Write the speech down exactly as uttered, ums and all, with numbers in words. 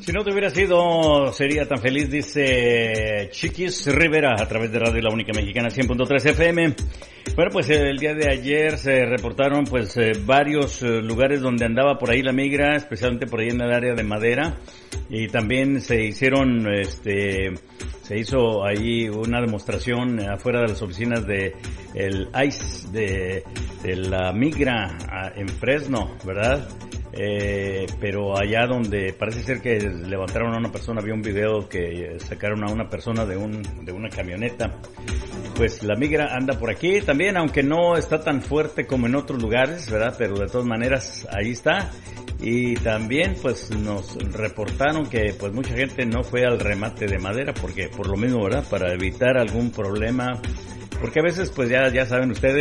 Si no te hubiera sido, sería tan feliz, dice Chiquis Rivera, a través de Radio La Única Mexicana cien punto tres F M. Bueno, pues el día de ayer se reportaron pues eh, varios eh, lugares donde andaba por ahí la migra, especialmente por ahí en el área de Madera, y también se hicieron, este, se hizo ahí una demostración afuera de las oficinas de el I C E de, de la migra a, en Fresno, ¿verdad? Eh, pero allá donde parece ser que levantaron a una persona, había un video que sacaron a una persona de un de una camioneta. Pues la migra anda por aquí también, aunque no está tan fuerte como en otros lugares, ¿verdad? Pero de todas maneras ahí está. Y también pues nos reportaron que pues mucha gente no fue al remate de Madera porque por lo mismo, ¿verdad? Para evitar algún problema, porque a veces pues ya ya saben ustedes